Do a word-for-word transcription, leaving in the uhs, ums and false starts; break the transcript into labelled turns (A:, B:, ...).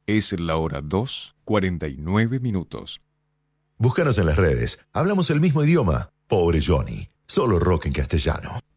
A: Es la hora dos, cuarenta y nueve minutos.
B: Búscanos en las redes. Hablamos el mismo idioma. Pobre Johnny. Solo rock en castellano.